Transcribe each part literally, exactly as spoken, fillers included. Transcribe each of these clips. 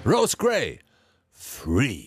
Rose Gray, Free.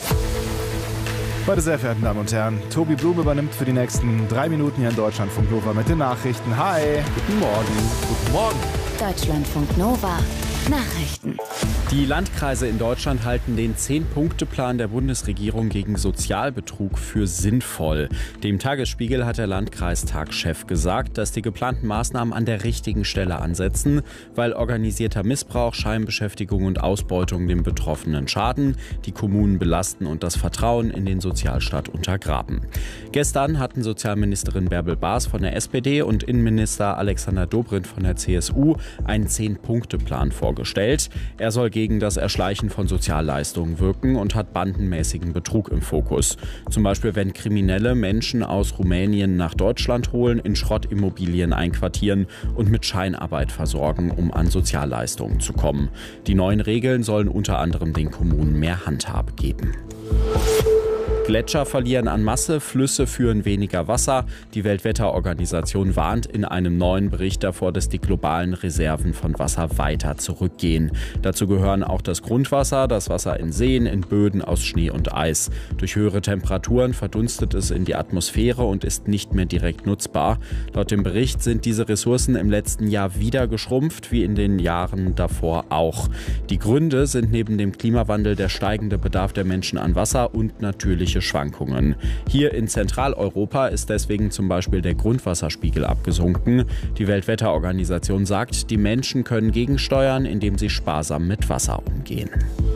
Meine sehr verehrten Damen und Herren, Tobi Blum übernimmt für die nächsten drei Minuten hier in Deutschlandfunk Nova mit den Nachrichten. Hi, guten Morgen. Guten Morgen. Deutschlandfunk Nova. Nachrichten. Die Landkreise in Deutschland halten den Zehn-Punkte-Plan der Bundesregierung gegen Sozialbetrug für sinnvoll. Dem Tagesspiegel hat der Landkreistags-Chef gesagt, dass die geplanten Maßnahmen an der richtigen Stelle ansetzen, weil organisierter Missbrauch, Scheinbeschäftigung und Ausbeutung den Betroffenen schaden, die Kommunen belasten und das Vertrauen in den Sozialstaat untergraben. Gestern hatten Sozialministerin Bärbel Baas von der S P D und Innenminister Alexander Dobrindt von der C S U einen Zehn-Punkte-Plan vorgestellt. Er soll gegen das Erschleichen von Sozialleistungen wirken und hat bandenmäßigen Betrug im Fokus. Zum Beispiel, wenn Kriminelle Menschen aus Rumänien nach Deutschland holen, in Schrottimmobilien einquartieren und mit Scheinarbeit versorgen, um an Sozialleistungen zu kommen. Die neuen Regeln sollen unter anderem den Kommunen mehr Handhabe geben. Gletscher verlieren an Masse, Flüsse führen weniger Wasser. Die Weltwetterorganisation warnt in einem neuen Bericht davor, dass die globalen Reserven von Wasser weiter zurückgehen. Dazu gehören auch das Grundwasser, das Wasser in Seen, in Böden aus Schnee und Eis. Durch höhere Temperaturen verdunstet es in die Atmosphäre und ist nicht mehr direkt nutzbar. Laut dem Bericht sind diese Ressourcen im letzten Jahr wieder geschrumpft, wie in den Jahren davor auch. Die Gründe sind neben dem Klimawandel der steigende Bedarf der Menschen an Wasser und natürliche Schwankungen. Hier in Zentraleuropa ist deswegen zum Beispiel der Grundwasserspiegel abgesunken. Die Weltwetterorganisation sagt, die Menschen können gegensteuern, indem sie sparsam mit Wasser umgehen.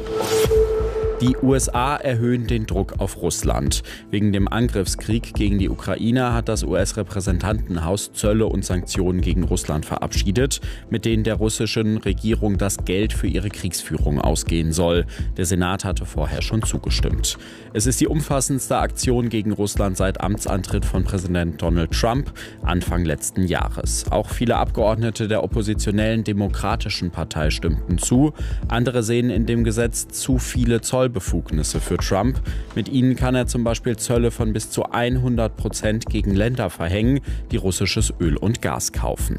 Die U S A erhöhen den Druck auf Russland. Wegen dem Angriffskrieg gegen die Ukraine hat das U S-Repräsentantenhaus Zölle und Sanktionen gegen Russland verabschiedet, mit denen der russischen Regierung das Geld für ihre Kriegsführung ausgehen soll. Der Senat hatte vorher schon zugestimmt. Es ist die umfassendste Aktion gegen Russland seit Amtsantritt von Präsident Donald Trump Anfang letzten Jahres. Auch viele Abgeordnete der oppositionellen Demokratischen Partei stimmten zu. Andere sehen in dem Gesetz zu viele Zoll Befugnisse für Trump. Mit ihnen kann er zum Beispiel Zölle von bis zu hundert Prozent gegen Länder verhängen, die russisches Öl und Gas kaufen.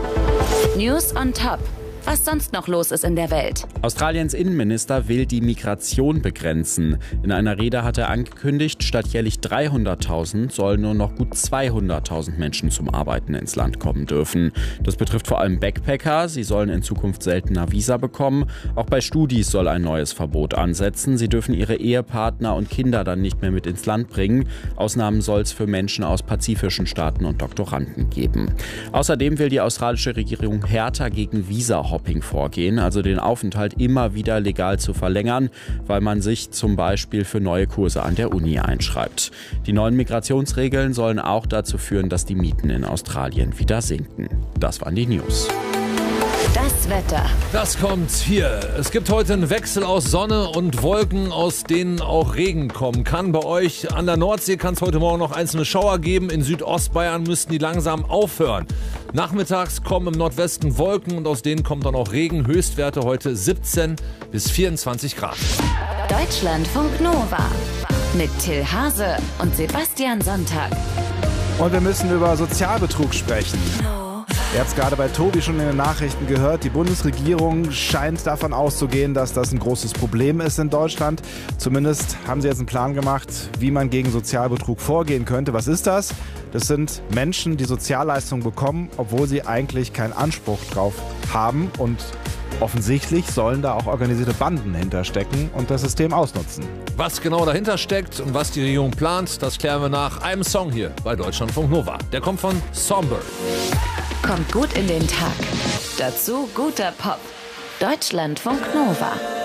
News on Top. Was sonst noch los ist in der Welt. Australiens Innenminister will die Migration begrenzen. In einer Rede hat er angekündigt, statt jährlich dreihunderttausend sollen nur noch gut zweihunderttausend Menschen zum Arbeiten ins Land kommen dürfen. Das betrifft vor allem Backpacker. Sie sollen in Zukunft seltener Visa bekommen. Auch bei Studis soll ein neues Verbot ansetzen. Sie dürfen ihre Ehepartner und Kinder dann nicht mehr mit ins Land bringen. Ausnahmen soll es für Menschen aus pazifischen Staaten und Doktoranden geben. Außerdem will die australische Regierung härter gegen Visa Hopping vorgehen, also den Aufenthalt immer wieder legal zu verlängern, weil man sich zum Beispiel für neue Kurse an der Uni einschreibt. Die neuen Migrationsregeln sollen auch dazu führen, dass die Mieten in Australien wieder sinken. Das waren die News. Das Wetter. Das kommt hier. Es gibt heute einen Wechsel aus Sonne und Wolken, aus denen auch Regen kommen kann. Bei euch an der Nordsee kann es heute Morgen noch einzelne Schauer geben. In Südostbayern müssten die langsam aufhören. Nachmittags kommen im Nordwesten Wolken und aus denen kommt dann auch Regen. Höchstwerte heute siebzehn bis vierundzwanzig Grad. Deutschlandfunk Nova. Mit Till Hase und Sebastian Sonntag. Und wir müssen über Sozialbetrug sprechen. Ihr habt es gerade bei Tobi schon in den Nachrichten gehört. Die Bundesregierung scheint davon auszugehen, dass das ein großes Problem ist in Deutschland. Zumindest haben sie jetzt einen Plan gemacht, wie man gegen Sozialbetrug vorgehen könnte. Was ist das? Das sind Menschen, die Sozialleistungen bekommen, obwohl sie eigentlich keinen Anspruch drauf haben. Und offensichtlich sollen da auch organisierte Banden hinterstecken und das System ausnutzen. Was genau dahinter steckt und was die Regierung plant, das klären wir nach einem Song hier bei Deutschlandfunk Nova. Der kommt von Somber. Kommt gut in den Tag. Dazu guter Pop. Deutschlandfunk Nova.